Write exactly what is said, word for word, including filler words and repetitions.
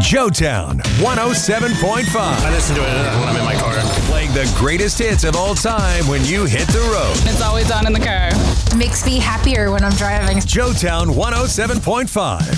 Joetown one oh seven point five. I listen to it when I'm in my car. Playing the greatest hits of all time when you hit the road. It's always on in the car. Makes me happier when I'm driving. Joetown one oh seven point five.